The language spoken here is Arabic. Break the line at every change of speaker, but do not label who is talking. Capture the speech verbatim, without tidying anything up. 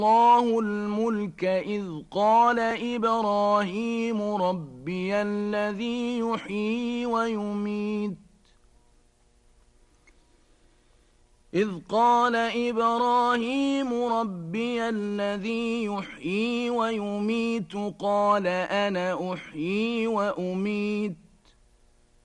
الله الملك إذ قال إبراهيم ربي الذي يحيي ويميت إذ قال إبراهيم ربي الذي يحيي ويميت قال أنا أحيي وأميت